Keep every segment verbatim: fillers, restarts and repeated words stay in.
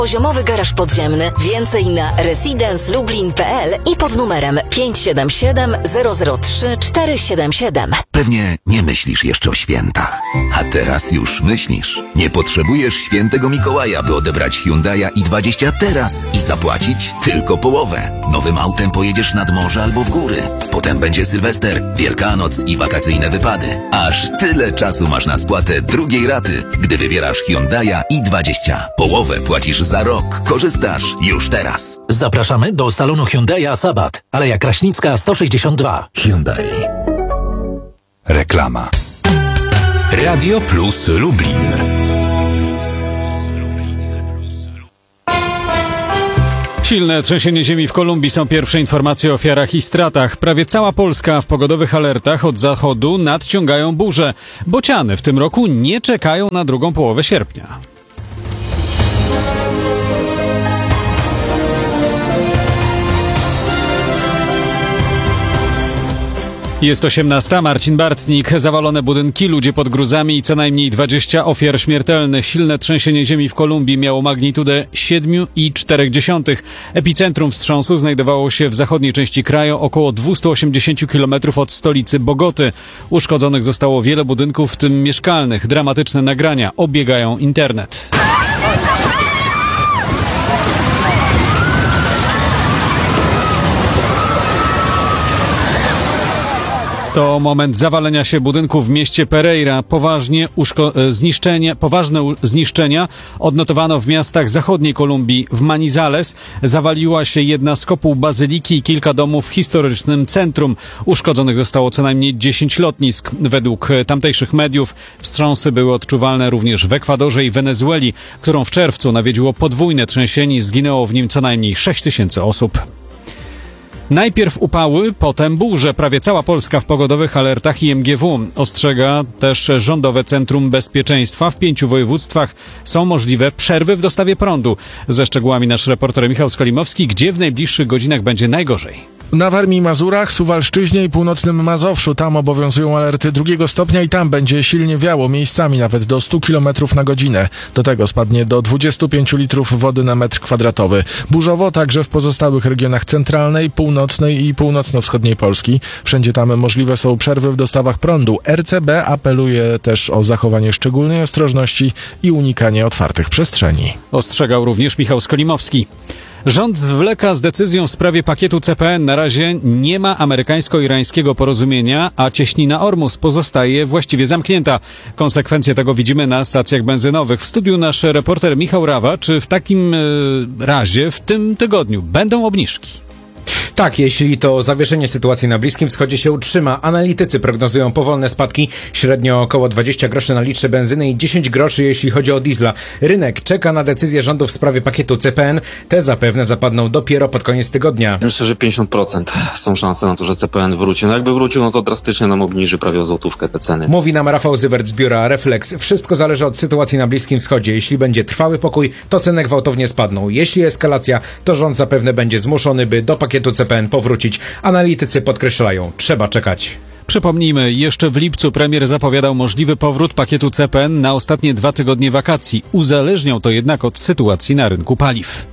Poziomowy garaż podziemny. Więcej na residence lublin kropka p l i pod numerem pięć siedem siedem zero zero trzy cztery siedem siedem. Pewnie nie myślisz jeszcze o świętach. A teraz już myślisz. Nie potrzebujesz świętego Mikołaja, by odebrać Hyundai'a i dwadzieścia teraz i zapłacić tylko połowę. Nowym autem pojedziesz nad morze albo w góry. Potem będzie Sylwester, Wielkanoc i wakacyjne wypady. Aż tyle czasu masz na spłatę drugiej raty, gdy wybierasz Hyundai'a i dwadzieścia. Połowę płacisz za rok. Korzystasz już teraz. Zapraszamy do salonu Hyundai'a Sabat, Aleja Kraśnicka sto sześćdziesiąt dwa. Hyundai. Reklama. Radio Plus Lublin. Silne trzęsienie ziemi w Kolumbii są pierwsze informacje o ofiarach i stratach. Prawie cała Polska w pogodowych alertach od zachodu nadciągają burze. Bociany w tym roku nie czekają na drugą połowę sierpnia. Jest osiemnasta, Marcin Bartnik. Zawalone budynki, ludzie pod gruzami i co najmniej dwadzieścia ofiar śmiertelnych. Silne trzęsienie ziemi w Kolumbii miało magnitudę siedem i cztery dziesiąte. Epicentrum wstrząsu znajdowało się w zachodniej części kraju, około dwieście osiemdziesiąt kilometrów od stolicy Bogoty. Uszkodzonych zostało wiele budynków, w tym mieszkalnych. Dramatyczne nagrania obiegają internet. To moment zawalenia się budynku w mieście Pereira. Poważnie uszko- zniszczenia, poważne u- zniszczenia odnotowano w miastach zachodniej Kolumbii. W Manizales zawaliła się jedna z kopuł bazyliki i kilka domów w historycznym centrum. Uszkodzonych zostało co najmniej dziesięć lotnisk. Według tamtejszych mediów wstrząsy były odczuwalne również w Ekwadorze i Wenezueli, którą w czerwcu nawiedziło podwójne trzęsienie i zginęło w nim co najmniej sześć tysięcy osób. Najpierw upały, potem burze. Prawie cała Polska w pogodowych alertach I M G W. Ostrzega też Rządowe Centrum Bezpieczeństwa. W pięciu województwach są możliwe przerwy w dostawie prądu. Ze szczegółami nasz reporter Michał Skolimowski, gdzie w najbliższych godzinach będzie najgorzej. Na Warmii i Mazurach, Suwalszczyźnie i północnym Mazowszu. Tam obowiązują alerty drugiego stopnia i tam będzie silnie wiało, miejscami nawet do stu kilometrów na godzinę. Do tego spadnie do dwudziestu pięciu litrów wody na metr kwadratowy. Burzowo także w pozostałych regionach centralnej, północnej i północno-wschodniej Polski. Wszędzie tam możliwe są przerwy w dostawach prądu. R C B apeluje też o zachowanie szczególnej ostrożności i unikanie otwartych przestrzeni. Ostrzegał również Michał Skolimowski. Rząd zwleka z decyzją w sprawie pakietu C P N. Na razie nie ma amerykańsko-irańskiego porozumienia, a cieśnina Ormus pozostaje właściwie zamknięta. Konsekwencje tego widzimy na stacjach benzynowych. W studiu nasz reporter Michał Rawa. Czy w takim y, razie w tym tygodniu będą obniżki? Tak, jeśli to zawieszenie sytuacji na Bliskim Wschodzie się utrzyma. Analitycy prognozują powolne spadki, średnio około dwadzieścia groszy na litrze benzyny i dziesięć groszy, jeśli chodzi o diesla. Rynek czeka na decyzję rządu w sprawie pakietu C P N. Te zapewne zapadną dopiero pod koniec tygodnia. Myślę, że pięćdziesiąt procent są szanse na to, że C P N wróci. No jakby wrócił, no to drastycznie nam obniży prawie o złotówkę te ceny. Mówi nam Rafał Zywert z biura Reflex. Wszystko zależy od sytuacji na Bliskim Wschodzie. Jeśli będzie trwały pokój, to ceny gwałtownie spadną. Jeśli eskalacja, to rząd zapewne będzie zmuszony, by do pakietu C P N powrócić. Analitycy podkreślają, trzeba czekać. Przypomnijmy, jeszcze w lipcu premier zapowiadał możliwy powrót pakietu C P N na ostatnie dwa tygodnie wakacji. Uzależniał to jednak od sytuacji na rynku paliw.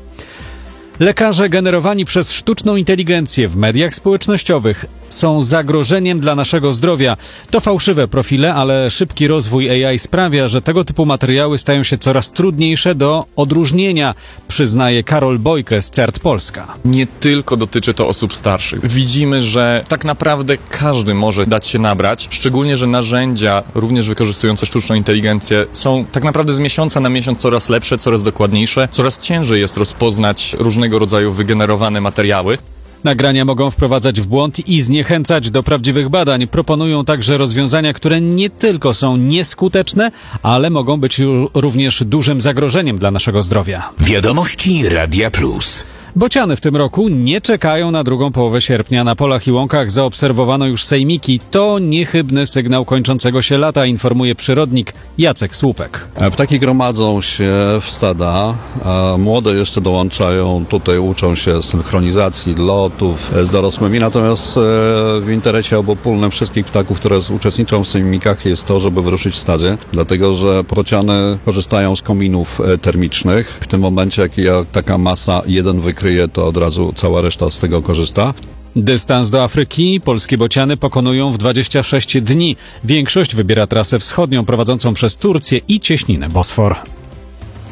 Lekarze generowani przez sztuczną inteligencję w mediach społecznościowych są zagrożeniem dla naszego zdrowia. To fałszywe profile, ale szybki rozwój A I sprawia, że tego typu materiały stają się coraz trudniejsze do odróżnienia, przyznaje Karol Bojke z C E R T Polska. Nie tylko dotyczy to osób starszych. Widzimy, że tak naprawdę każdy może dać się nabrać, szczególnie, że narzędzia, również wykorzystujące sztuczną inteligencję, są tak naprawdę z miesiąca na miesiąc coraz lepsze, coraz dokładniejsze, coraz ciężej jest rozpoznać różnego rodzaju wygenerowane materiały. Nagrania mogą wprowadzać w błąd i zniechęcać do prawdziwych badań. Proponują także rozwiązania, które nie tylko są nieskuteczne, ale mogą być również dużym zagrożeniem dla naszego zdrowia. Wiadomości Radia Plus. Bociany w tym roku nie czekają na drugą połowę sierpnia. Na polach i łąkach zaobserwowano już sejmiki. To niechybny sygnał kończącego się lata, informuje przyrodnik Jacek Słupek. Ptaki gromadzą się w stada, a młode jeszcze dołączają, tutaj uczą się synchronizacji lotów z dorosłymi, natomiast w interesie obopólnym wszystkich ptaków, które uczestniczą w sejmikach, jest to, żeby wyruszyć w stadzie, dlatego że bociany korzystają z kominów termicznych. W tym momencie, jak taka masa jeden wykryje, to od razu cała reszta z tego korzysta. Dystans do Afryki polskie bociany pokonują w dwadzieścia sześć dni. Większość wybiera trasę wschodnią prowadzącą przez Turcję i cieśninę Bosfor.